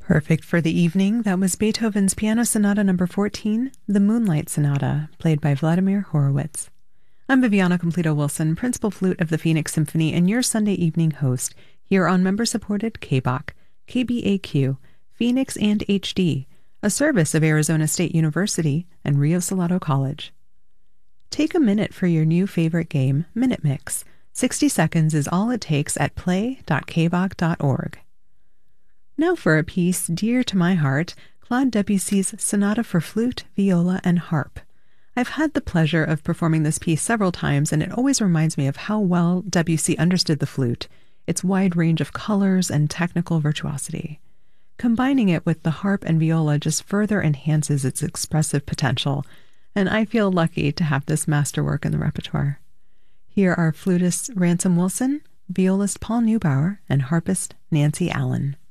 Perfect for the evening, that was Beethoven's Piano Sonata No. 14, the Moonlight Sonata, played by Vladimir Horowitz. I'm Viviana Completo-Wilson, Principal Flute of the Phoenix Symphony and your Sunday evening host here on member-supported KBAQ, KBAQ, Phoenix and HD, a service of Arizona State University and Rio Salado College. Take a minute for your new favorite game, Minute Mix. 60 seconds is all it takes at play.kbaq.org. Now for a piece dear to my heart, Claude Debussy's Sonata for Flute, Viola, and Harp. I've had the pleasure of performing this piece several times, and it always reminds me of how well Debussy understood the flute, its wide range of colors and technical virtuosity. Combining it with the harp and viola just further enhances its expressive potential, and I feel lucky to have this masterwork in the repertoire. Here are flutist Ransom Wilson, violist Paul Neubauer, and harpist Nancy Allen.